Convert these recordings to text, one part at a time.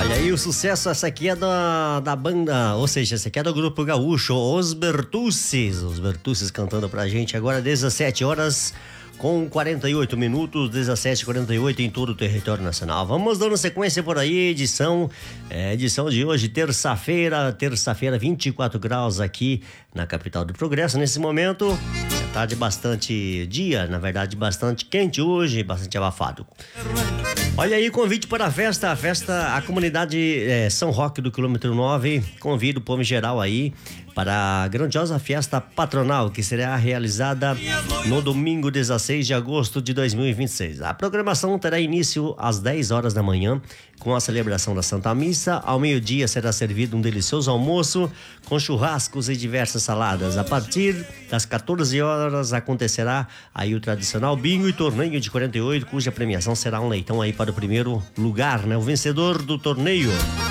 Olha aí o sucesso, essa aqui é da banda, ou seja, essa aqui é do grupo gaúcho, Os Bertucces cantando pra gente agora, 17 horas com 48 minutos, 17h48 em todo o território nacional. Vamos dando sequência por aí, edição de hoje, terça-feira, 24 graus aqui na capital do Progresso. Nesse momento, já tá de bastante dia, na verdade, bastante quente hoje, bastante abafado. Olha aí, convite para a festa, a comunidade São Roque do quilômetro 9, convido o povo em geral aí para a grandiosa festa patronal que será realizada no domingo 16 de agosto de 2026. A programação terá início às 10 horas da manhã com a celebração da Santa Missa. Ao meio-dia será servido um delicioso almoço com churrascos e diversas saladas. A partir das 14 horas acontecerá aí o tradicional bingo e torneio de 48, cuja premiação será um leitão aí para o primeiro lugar, né? O vencedor do torneio.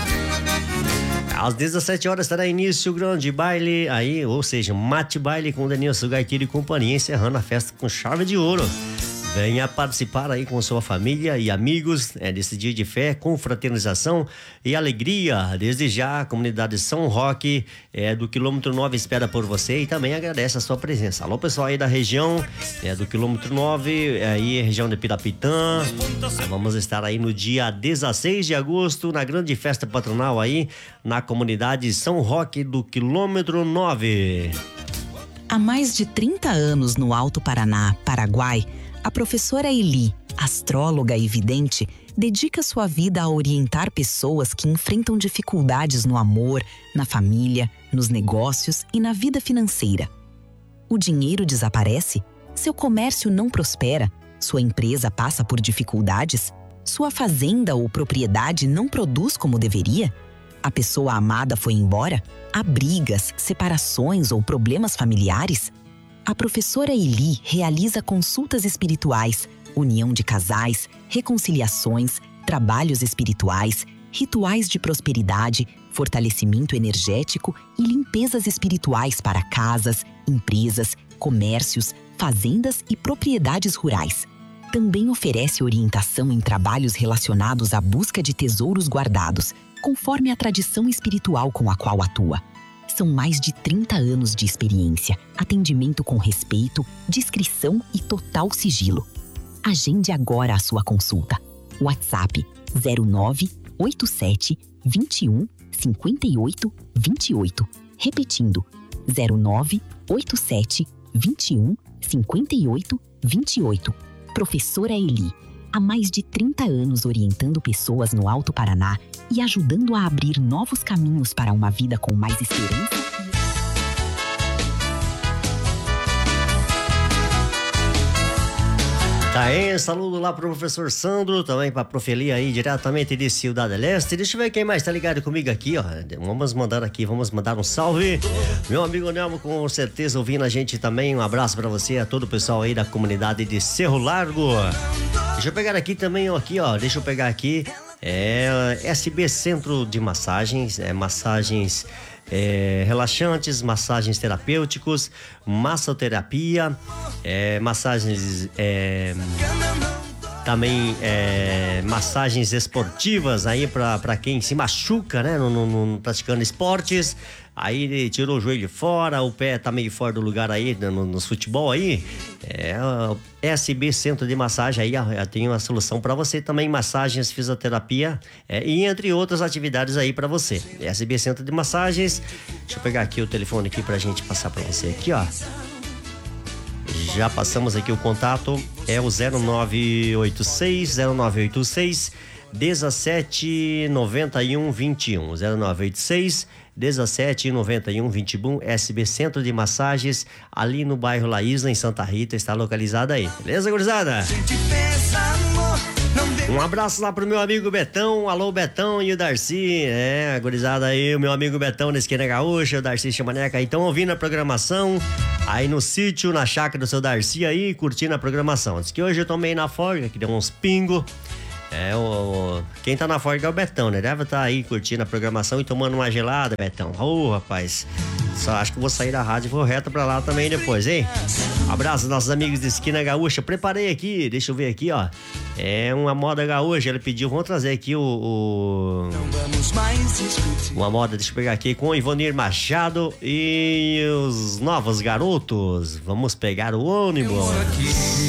Às 17 horas terá início o grande baile aí, ou seja, mate baile com Denilson Gaiteiro e companhia, encerrando a festa com chave de ouro. Venha participar aí com sua família e amigos desse dia de fé, confraternização e alegria. Desde já, a comunidade São Roque do quilômetro 9 espera por você e também agradece a sua presença. Alô, pessoal aí da região do quilômetro 9, aí região de Pirapitã. Vamos estar aí no dia 16 de agosto, na grande festa patronal aí, na comunidade São Roque do quilômetro 9. Há mais de 30 anos no Alto Paraná, Paraguai, a professora Eli, astróloga e vidente, dedica sua vida a orientar pessoas que enfrentam dificuldades no amor, na família, nos negócios e na vida financeira. O dinheiro desaparece? Seu comércio não prospera? Sua empresa passa por dificuldades? Sua fazenda ou propriedade não produz como deveria? A pessoa amada foi embora? Há brigas, separações ou problemas familiares? A professora Eli realiza consultas espirituais, união de casais, reconciliações, trabalhos espirituais, rituais de prosperidade, fortalecimento energético e limpezas espirituais para casas, empresas, comércios, fazendas e propriedades rurais. Também oferece orientação em trabalhos relacionados à busca de tesouros guardados, conforme a tradição espiritual com a qual atua. São mais de 30 anos de experiência, atendimento com respeito, discrição e total sigilo. Agende agora a sua consulta. WhatsApp 0987 21 58 28. Repetindo, 0987 21 58 28. Professora Eli, há mais de 30 anos orientando pessoas no Alto Paraná e ajudando a abrir novos caminhos para uma vida com mais esperança. Tá aí, saludo lá pro professor Sandro, também pra Profeli aí, diretamente de Cidade Leste. Deixa eu ver quem mais tá ligado comigo aqui, ó. Vamos mandar um salve. Meu amigo Nelmo, com certeza ouvindo a gente também. Um abraço pra você, a todo o pessoal aí da comunidade de Cerro Largo. Deixa eu pegar aqui também, deixa eu pegar aqui. SB Centro de Massagens, massagens relaxantes, massagens terapêuticos, massoterapia, massagens também massagens esportivas aí para quem se machuca, né, praticando esportes. Aí ele tirou o joelho fora, o pé tá meio fora do lugar aí, nos futebol aí. SB Centro de Massagem aí, tem uma solução para você também, massagens, fisioterapia e entre outras atividades aí para você. SB Centro de Massagens. Deixa eu pegar aqui o telefone aqui pra gente passar para você aqui, ó. Já passamos aqui o contato, é o 0986 17 91 21, 0986 17 91 21. SB Centro de Massagens, ali no bairro La Isla, em Santa Rita, está localizada aí. Beleza, gurizada? Um abraço lá pro meu amigo Betão. Alô, Betão e o Darcy. A gurizada aí, o meu amigo Betão da Esquina Gaúcha, o Darcy Chamaneca aí, estão ouvindo a programação aí no sítio, na chácara do seu Darcy aí, curtindo a programação. Diz que hoje eu tomei na folga, que deu uns pingos. Quem tá na Ford é o Betão, né? Deve estar aí curtindo a programação e tomando uma gelada, Betão. Rapaz, só acho que vou sair da rádio e vou reto pra lá também depois, hein? Abraço aos nossos amigos de Esquina Gaúcha. Preparei aqui, deixa eu ver aqui, ó. É uma moda gaúcha, ele pediu, vamos trazer aqui uma moda, deixa eu pegar aqui, com o Ivonir Machado e os Novos Garotos. Vamos pegar o ônibus.